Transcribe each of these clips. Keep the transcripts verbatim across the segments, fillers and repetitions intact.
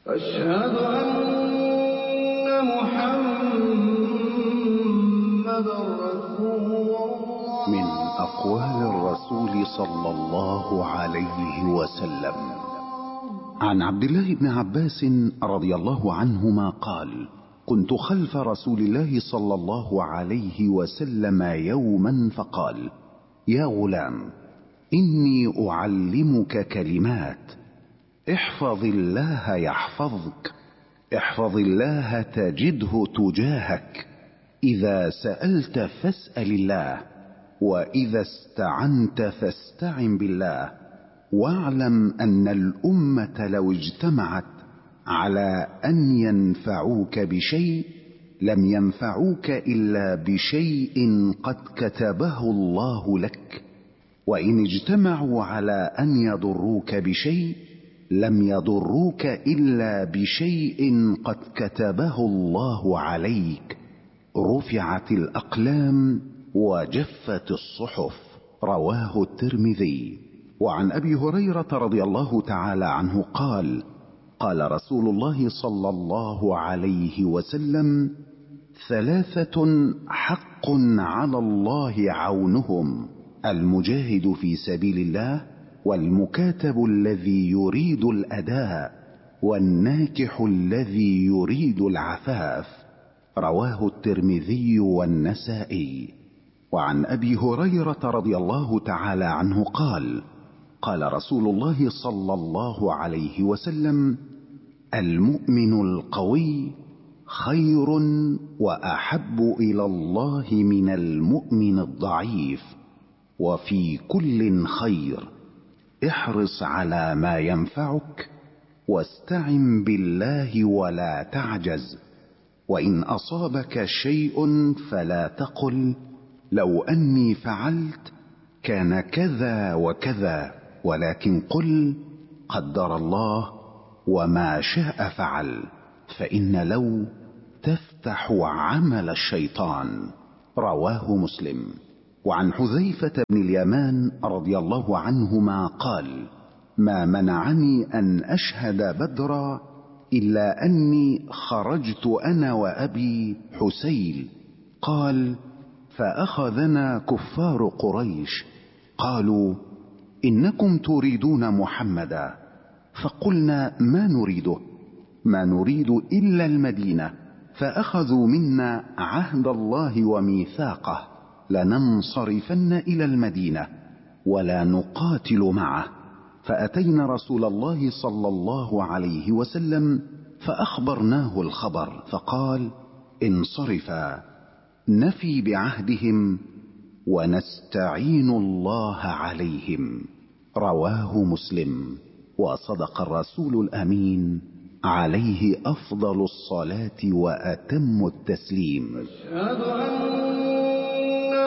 أشهد أن محمدًا رسول الله. من أقوال الرسول صلى الله عليه وسلم عن عبد الله بن عباس رضي الله عنهما قال: كنت خلف رسول الله صلى الله عليه وسلم يوما فقال: يا غلام، إني أعلمك كلمات، احفظ الله يحفظك، احفظ الله تجده تجاهك، إذا سألت فاسأل الله، وإذا استعنت فاستعن بالله، واعلم أن الأمة لو اجتمعت على أن ينفعوك بشيء لم ينفعوك إلا بشيء قد كتبه الله لك، وإن اجتمعوا على أن يضروك بشيء لم يضروك إلا بشيء قد كتبه الله عليك. رفعت الأقلام وجفت الصحف. رواه الترمذي. وعن أبي هريرة رضي الله تعالى عنه قال: قال رسول الله صلى الله عليه وسلم: ثلاثة حق على الله عونهم: المجاهد في سبيل الله، والمكاتب الذي يريد الأداء، والناكح الذي يريد العفاف. رواه الترمذي والنسائي. وعن أبي هريرة رضي الله تعالى عنه قال: قال رسول الله صلى الله عليه وسلم: المؤمن القوي خير وأحب إلى الله من المؤمن الضعيف، وفي كل خير، احرص على ما ينفعك، واستعن بالله ولا تعجز، وإن أصابك شيء فلا تقل لو أني فعلت كان كذا وكذا، ولكن قل قدر الله وما شاء فعل، فإن لو تفتح عمل الشيطان. رواه مسلم. وعن حذيفة بن اليمان رضي الله عنهما قال: ما منعني أن أشهد بدرا إلا أني خرجت أنا وأبي حسيل. قال: فأخذنا كفار قريش قالوا: إنكم تريدون محمدا، فقلنا: ما نريده، ما نريد إلا المدينة. فأخذوا منا عهد الله وميثاقه لننصرفن إلى المدينة ولا نقاتل معه. فأتينا رسول الله صلى الله عليه وسلم فأخبرناه الخبر، فقال: انصرفا، نفي بعهدهم ونستعين الله عليهم. رواه مسلم. وصدق الرسول الأمين عليه أفضل الصلاة وأتم التسليم. أشهد أن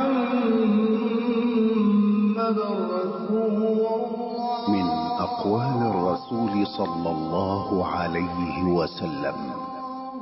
محمدًا رسول الله. من أقوال الرسول صلى الله عليه وسلم